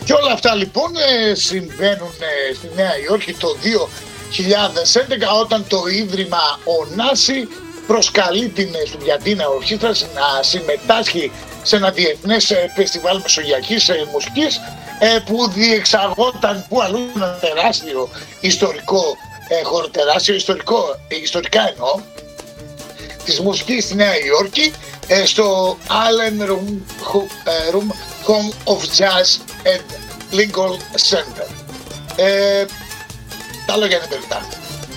Και όλα αυτά λοιπόν συμβαίνουν στη Νέα Υόρκη το 2011, όταν το Ίδρυμα Ωνάση προσκαλεί την Στουδιαντίνα Ορχήστρα να συμμετάσχει σε ένα διεθνές φεστιβάλ μεσογειακής μουσικής που διεξαγόταν που αλλού ένα τεράστιο ιστορικό χώρο, τεράστιο ιστορικά εννοώ, της μουσικής στη Νέα Υόρκη, στο Allen Room Home of Jazz and Lincoln Center. Τα λόγια είναι περιττά.